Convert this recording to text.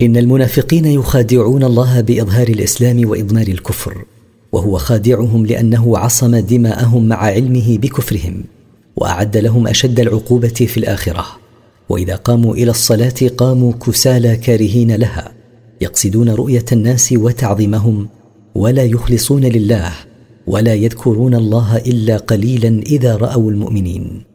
إن المنافقين يخادعون الله بإظهار الإسلام وإضمار الكفر، وهو خادعهم لأنه عصم دماءهم مع علمه بكفرهم، وأعد لهم أشد العقوبة في الآخرة. وإذا قاموا إلى الصلاة قاموا كسالى كارهين لها، يقصدون رؤية الناس وتعظيمهم، ولا يخلصون لله، ولا يذكرون الله إلا قليلا إذا رأوا المؤمنين.